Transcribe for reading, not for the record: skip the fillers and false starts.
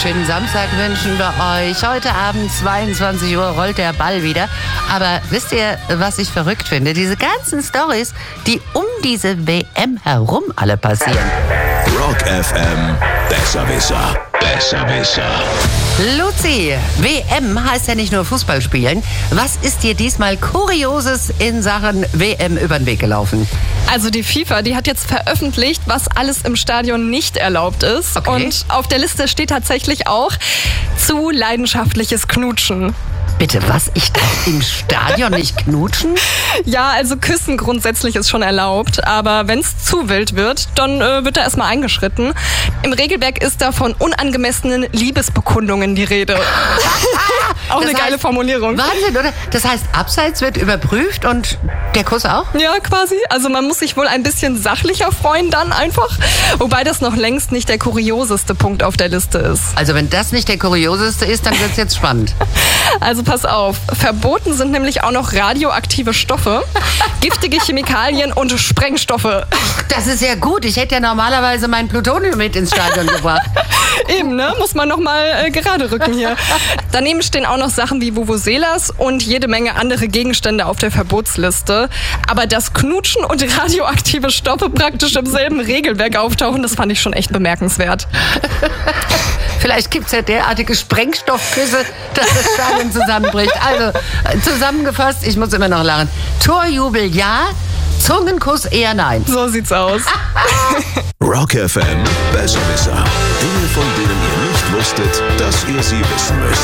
Schönen Samstag wünschen wir euch. Heute Abend 22 Uhr rollt der Ball wieder. Aber wisst ihr, was ich verrückt finde? Diese ganzen Storys, die um diese WM herum alle passieren. Rock FM, Besserwisser, Besserwisser. Luzi, WM heißt ja nicht nur Fußball spielen. Was ist dir diesmal Kurioses in Sachen WM über den Weg gelaufen? Also die FIFA, die hat jetzt veröffentlicht, was alles im Stadion nicht erlaubt ist. Okay. Und auf der Liste steht tatsächlich auch zu leidenschaftliches Knutschen. Bitte, was? Ich darf im Stadion nicht knutschen? Ja, also Küssen grundsätzlich ist schon erlaubt, aber wenn es zu wild wird, dann wird da erstmal eingeschritten. Im Regelwerk ist da von unangemessenen Liebesbekundungen die Rede. Auch Das eine geile heißt, Formulierung. Wahnsinn, oder? Das heißt, abseits wird überprüft und der Kuss auch? Ja, quasi. Also man muss sich wohl ein bisschen sachlicher freuen dann einfach. Wobei das noch längst nicht der kurioseste Punkt auf der Liste ist. Also wenn das nicht der kurioseste ist, dann wird's jetzt spannend. Also pass auf, verboten sind nämlich auch noch radioaktive Stoffe, giftige Chemikalien und Sprengstoffe. Das ist ja gut. Ich hätte ja normalerweise mein Plutonium mit ins Stadion gebracht. Eben, ne? Muss man nochmal gerade rücken hier. Daneben stehen auch noch Sachen wie Vuvuzelas und jede Menge andere Gegenstände auf der Verbotsliste. Aber dass Knutschen und radioaktive Stoffe praktisch im selben Regelwerk auftauchen, das fand ich schon echt bemerkenswert. Vielleicht gibt's ja derartige Sprengstoffküsse, dass das Stadion zusammenbricht. Also, zusammengefasst, ich muss immer noch lachen. Torjubel ja, Zungenkuss eher nein. So sieht's aus. Rock FM, Besserwisser. Dinge, von denen ihr nicht wusstet, dass ihr sie wissen müsst.